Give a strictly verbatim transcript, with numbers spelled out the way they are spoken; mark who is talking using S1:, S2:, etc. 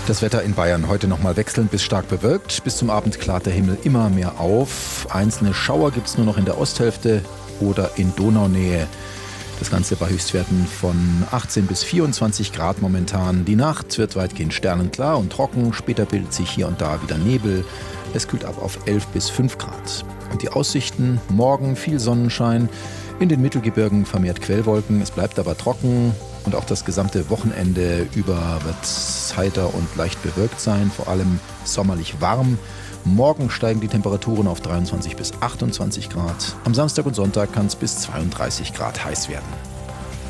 S1: Das Wetter in Bayern heute nochmal wechselnd bis stark bewölkt. Bis zum Abend klart der Himmel immer mehr auf. Einzelne Schauer gibt es nur noch in der Osthälfte oder in Donaunähe. Das Ganze bei Höchstwerten von achtzehn bis vierundzwanzig Grad momentan. Die Nacht wird weitgehend sternenklar und trocken. Später bildet sich hier und da wieder Nebel. Es kühlt ab auf elf bis fünf Grad. Und die Aussichten: morgen viel Sonnenschein, in den Mittelgebirgen vermehrt Quellwolken. Es bleibt aber trocken und auch das gesamte Wochenende über wird es heiter und leicht bewölkt sein, vor allem sommerlich warm. Morgen steigen die Temperaturen auf dreiundzwanzig bis achtundzwanzig Grad. Am Samstag und Sonntag kann es bis zweiunddreißig Grad heiß werden.